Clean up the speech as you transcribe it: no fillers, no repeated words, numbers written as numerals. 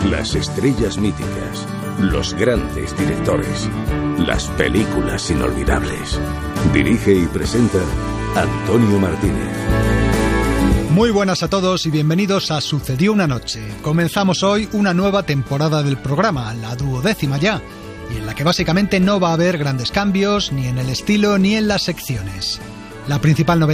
Las estrellas míticas, los grandes directores, las películas inolvidables. Dirige y presenta Antonio Martínez. Muy buenas a todos y bienvenidos a Sucedió una noche. Comenzamos hoy una nueva temporada del programa, la 12ª ya, y en la que básicamente no va a haber grandes cambios, ni en el estilo ni en las secciones. La principal novedad